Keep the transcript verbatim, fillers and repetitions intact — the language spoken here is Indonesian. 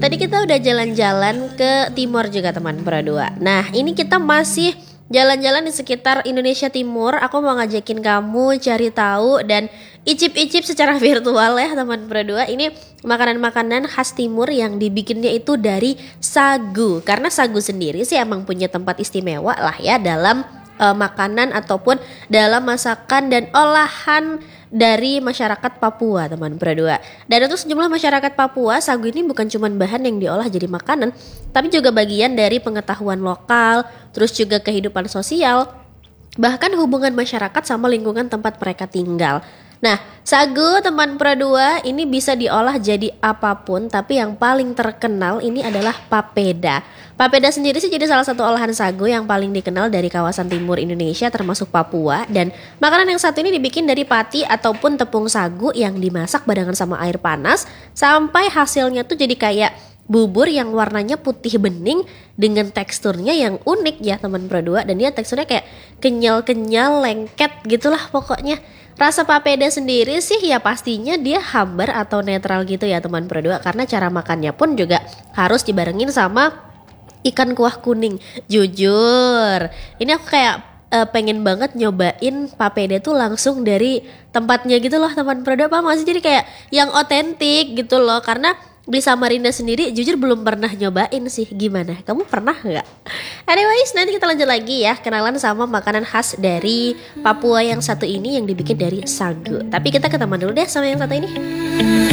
tadi kita udah jalan-jalan ke timur juga teman berdua. Nah ini kita masih jalan-jalan di sekitar Indonesia Timur. Aku mau ngajakin kamu cari tahu dan icip-icip secara virtual ya teman berdua. Ini makanan-makanan khas timur yang dibikinnya itu dari sagu. Karena sagu sendiri sih emang punya tempat istimewa lah ya dalam uh, makanan ataupun dalam masakan dan olahan dari masyarakat Papua teman berdua. Dan untuk sejumlah masyarakat Papua, sagu ini bukan cuma bahan yang diolah jadi makanan, tapi juga bagian dari pengetahuan lokal, terus juga kehidupan sosial, bahkan hubungan masyarakat sama lingkungan tempat mereka tinggal. Nah, sagu teman berdua ini bisa diolah jadi apapun, tapi yang paling terkenal ini adalah papeda. Papeda sendiri sih jadi salah satu olahan sagu yang paling dikenal dari kawasan timur Indonesia termasuk Papua. Dan makanan yang satu ini dibikin dari pati ataupun tepung sagu yang dimasak barengan sama air panas sampai hasilnya tuh jadi kayak bubur yang warnanya putih bening dengan teksturnya yang unik ya teman berdua. Dan dia teksturnya kayak kenyal-kenyal, lengket gitulah pokoknya. Rasa papeda sendiri sih ya pastinya dia hambar atau netral gitu ya teman berdua. Karena cara makannya pun juga harus dibarengin sama ikan kuah kuning. Jujur, ini aku kayak uh, pengen banget nyobain papeda tuh langsung dari tempatnya gitu loh teman berdua. Paham gak sih? Jadi kayak yang otentik gitu loh. Karena di Samarinda sendiri jujur belum pernah nyobain sih. Gimana? Kamu pernah gak? Anyways, nanti kita lanjut lagi ya kenalan sama makanan khas dari Papua yang satu ini yang dibikin dari sagu. Tapi kita ketemuan dulu deh sama yang satu ini.